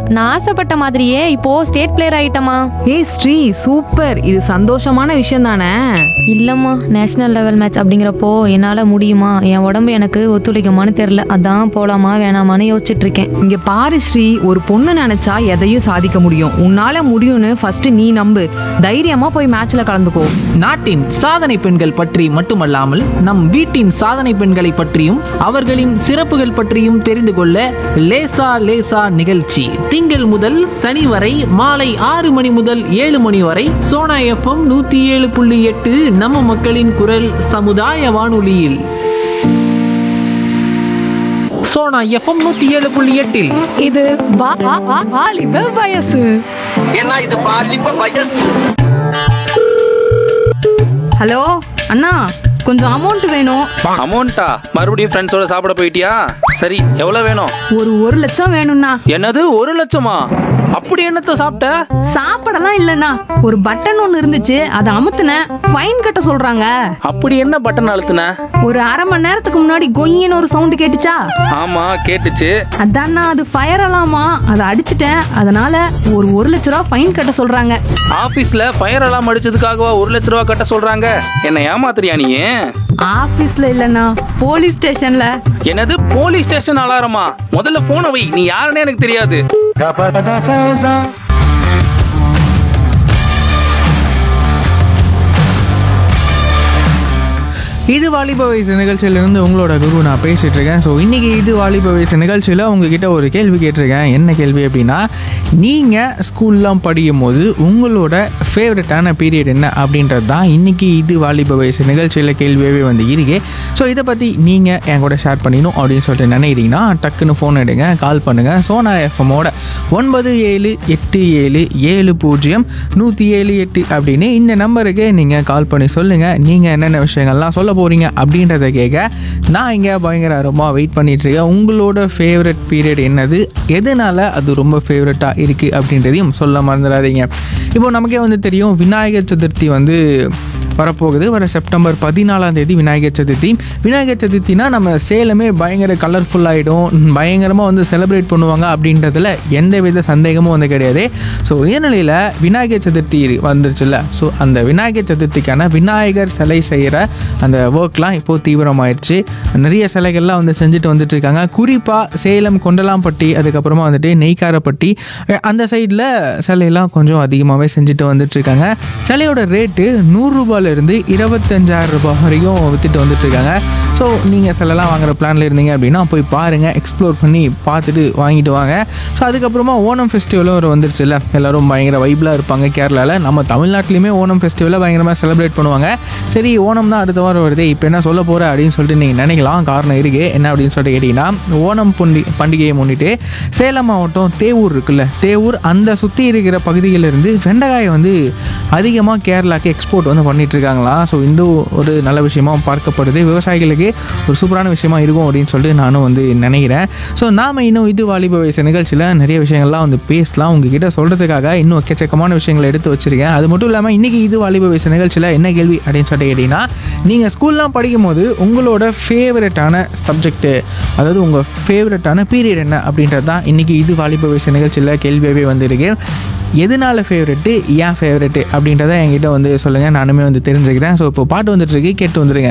நான் ஆசைப்பட்ட மாதிரியே இப்போ ஸ்டேட் பிளேயர் ஆயிட்டமா. ஏய் ஸ்ரீ, சூப்பர். இது சந்தோஷமான விஷயம் தானே? இல்லம்மா, நேஷனல் லெவல் மேட்ச் அப்படிங்கிறப்போ என்னால முடியுமா, என் உடம்பு எனக்கு ஒத்துழைக்குமான்னு தெரியல. அதான் போலாமா வேணாமான்னு யோசிச்சுட்டு இருக்கேன். இங்க பாரு ஸ்ரீ, ஒரு பொண்ணு நினைச்சா எதையும் சாதிக்க முடியும். உன்னால முடியும்னு ஃபர்ஸ்ட் நீ நம்பு. தைரியமா போய் மேட்ச்ல கலந்துக்கோ. நாட்டின் சாதனை பெண்கள் பற்றி மட்டுமல்லாமல் நம் வீட்டின் சாதனை பெண்களை பற்றியும் அவர்களின் சிறப்புகள் பற்றியும் தெரிந்து கொள்ள லேசா லேசா நிகழ்ச்சி திங்கள் முதல் சனி வரை மாலை 6 மணி முதல் 7 மணி வரை சோனா FM 107.8 நம்ம மக்களின் குரல் சமுதாய வானொலியில். சோனா FM 107.8 இது வாலிப வயசு. ஏன்னா இது பாலிப்ப வயசு. ஹலோ அண்ணா, கொஞ்சம் அமௌண்ட் வேணும். அமௌண்ட்டா? மறுபடியும் ஃப்ரெண்ட்ஸோட சாப்பிட போயிட்டியா? சரி, எவ்வளவு வேணும்? ஒரு லட்சம் வேணும்ண்ணா. என்னது 1 லட்சமா? அப்படி என்னத்த சாப்பிட்ட? சாப்பிடலாம் இல்லண்ணா, ஒரு பட்டன் ஒண்ணு இருந்துச்சு, அதை அமுத்துனேன், ஃபைன் கட்ட சொல்றாங்க. அப்படி என்ன பட்டன் அழுத்துன? ஒரு அரை மணி நேரத்துக்கு முன்னாடி கொய்யின்னு ஒரு சவுண்ட் கேட்டுச்சா? ஆமா, கேட்டுச்சு. அதான்ண்ணா, அது ஃபயர் அலாமா, அதை அடிச்சிட்டேன். அதனால ஒரு லட்ச ரூபா ஃபைன் கட்ட சொல்றாங்க. ஆபீஸ்ல ஃபயர் அலாம் அடிச்சதுக்காகவா 1 லட்ச ரூபா கட்ட சொல்றாங்க? என்ன ஏமாத்துறியா நீ? ஆபீஸ்ல இல்லண்ணா, போலீஸ் ஸ்டேஷன்ல. என்னது போலீஸ் ஸ்டேஷன் அலாரமா? முதல்ல போன வை, நீ யாருன்னு எனக்கு தெரியாது. இது வாலிப வயசு நிகழ்ச்சியிலிருந்து உங்களோட குரு நான் பேசிகிட்டு இருக்கேன். ஸோ இன்றைக்கி இது வாலிப வயசு நிகழ்ச்சியில் உங்ககிட்ட ஒரு கேள்வி கேட்டிருக்கேன். என்ன கேள்வி அப்படின்னா, நீங்கள் ஸ்கூல்லாம் படிக்கும் போது உங்களோட ஃபேவரட்டான பீரியட் என்ன அப்படின்றது தான் இன்றைக்கி இது வாலிப வயசு நிகழ்ச்சியில் கேள்வியாகவே வந்து இருக்கு. ஸோ இதை பற்றி நீங்கள் என் கூட ஷேர் பண்ணிடணும் அப்படின்னு சொல்லிட்டு நினைக்கிறீங்கன்னா டக்குன்னு ஃபோன் எடுங்க, கால் பண்ணுங்கள். சோனா எஃப்எம்மோட 9787070178 அப்படின்னு இந்த நம்பருக்கு நீங்கள் கால் பண்ணி சொல்லுங்கள். நீங்கள் என்னென்ன விஷயங்கள்லாம் சொல்ல போகிறீங்க அப்படின்றத கேட்க நான் இங்கே பயங்கரமாக வெயிட் பண்ணிகிட்ருக்கேன். உங்களோட ஃபேவரட் பீரியட் என்னது, எதனால் அது ரொம்ப ஃபேவரட்டாக இருக்குது அப்படின்றதையும் சொல்ல மறந்துடாதீங்க. இப்போது நமக்கே வந்து தெரியும், விநாயகர் சதுர்த்தி வந்து வரப்போகுது. வர செப்டம்பர் 14 விநாயகர் சதுர்த்தி. விநாயகர் சதுர்த்தினா நம்ம சேலமே பயங்கர கலர்ஃபுல்லாகிடும், பயங்கரமாக வந்து செலிப்ரேட் பண்ணுவாங்க அப்படின்றதுல எந்த வித சந்தேகமும் வந்து கிடையாது. ஸோ இதே நிலையில் விநாயகர் சதுர்த்தி வந்துருச்சுல்ல, ஸோ அந்த விநாயகர் சதுர்த்திக்கான விநாயகர் சிலை செய்கிற அந்த ஒர்க்லாம் இப்போது தீவிரமாயிடுச்சு. நிறைய சிலைகள்லாம் வந்து செஞ்சுட்டு வந்துட்டுருக்காங்க. குறிப்பாக சேலம் கொண்டலாம்பட்டி, அதுக்கப்புறமா வந்துட்டு நெய்க்காரப்பட்டி, அந்த சைடில் சிலையெல்லாம் கொஞ்சம் அதிகமாகவே செஞ்சுட்டு வந்துட்டுருக்காங்க. சிலையோட ரேட்டு 100 ரூபாயிலிருந்து 25,000 ரூபாய் வரைக்கும் விற்றுட்டு வந்துட்டுருக்காங்க. ஸோ நீங்கள் சிலைலாம் வாங்குகிற பிளானில் இருந்தீங்க அப்படின்னா போய் பாருங்கள், எக்ஸ்ப்ளோர் பண்ணி பார்த்துட்டு வாங்கிட்டு வாங்க. ஸோ அதுக்கப்புறமா ஓணம் ஃபெஸ்டிவலும் ஒரு வந்துருச்சு இல்லை, எல்லோரும் பயங்கர வைபிளாக இருப்பாங்க கேரளாவில். நம்ம தமிழ்நாட்டிலையுமே ஓணம் ஃபெஸ்டிவலை பயங்கரமாக செலிப்ரேட் பண்ணுவாங்க. சரி, ஓணம் தான் அடுத்த வாரம் வருது, இப்போ என்ன சொல்ல போகிற அப்படின்னு சொல்லிட்டு நீங்கள் நினைக்கலாம். காரணம் இருக்குது. என்ன அப்படின்னு சொல்லிட்டு கேட்டிங்கன்னா, ஓணம் பண்டிகையை முன்னிட்டு சேலம் மாவட்டம் தேவூர் இருக்குல்ல, தேவூர் அந்த சுற்றி இருக்கிற பகுதிகளிலிருந்து வெண்டைக்காயை வந்து அதிகமாக கேரளாவுக்கு எக்ஸ்போர்ட் வந்து பண்ணிகிட்ருக்காங்களா. ஸோ இந்த ஒரு நல்ல விஷயமாக பார்க்கப்படுது. விவசாயிகளுக்கு ஒரு சூப்பரான விஷயமா இருக்கும் அப்படின்னு சொல்லிட்டு நானும் வந்து நினைக்கிறேன். ஸோ நாம் இன்னும் இது வாலிப வயசு நிகழ்ச்சியில் நிறைய விஷயங்கள்லாம் வந்து பேசலாம். உங்ககிட்ட சொல்கிறதுக்காக இன்னும் எக்கச்சக்கமான விஷயங்களை எடுத்து வச்சுருக்கேன். அது மட்டும் இல்லாமல் இன்றைக்கி இது வாலிப வயசு நிகழ்ச்சியில் என்ன கேள்வி அப்படின்னு சொல்லிட்டு கேட்டிங்கன்னா, நீங்கள் ஸ்கூல்லாம் படிக்கும் போது உங்களோட ஃபேவரட்டான சப்ஜெக்ட்டு, அதாவது உங்கள் ஃபேவரட்டான பீரியட் என்ன அப்படின்றது தான் இன்றைக்கி இது வாலிப வயசு நிகழ்ச்சியில் கேள்வியாகவே வந்துருக்கு. எதனால ஃபேவரெட்டு, ஏன் ஃபேவரெட்டு அப்படின்றத என்கிட்ட வந்து சொல்லுங்கள், நானுமே வந்து தெரிஞ்சுக்கிறேன். ஸோ இப்போ பாட்டு வந்துட்டுருக்கு, கேட்டு வந்துடுங்க.